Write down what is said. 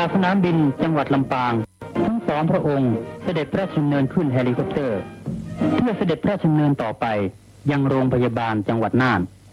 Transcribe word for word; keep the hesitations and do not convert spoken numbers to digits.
จากสนามบินจังหวัดลำปางทั้งสองพระองค์เสด็จพระราชดำเนินขึ้นเฮลิคอปเตอร์เพื่อเสด็จพระราชดำเนินต่อไปยังโรงพยาบาลจังหวัดน่าน